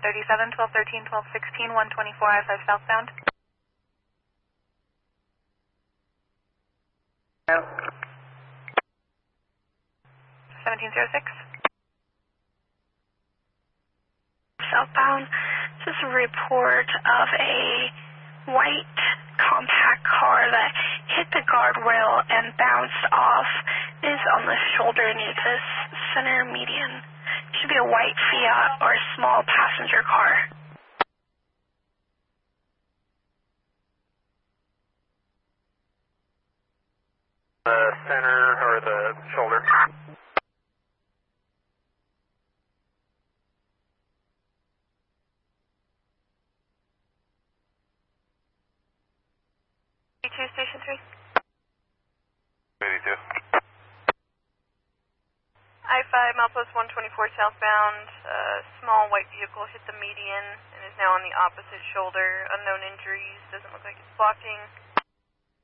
137, 1213, 1216, 124, I-5 southbound. 1706. Southbound, this is a report of a white compact car that hit the guardrail and bounced off. It is on the shoulder near the center median. It should be a white Fiat or a small passenger car. The center or the shoulder? Station 3. 82. I-5, Milepost 124 southbound. Small white vehicle hit the median and is now on the opposite shoulder. Unknown injuries. Doesn't look like it's blocking.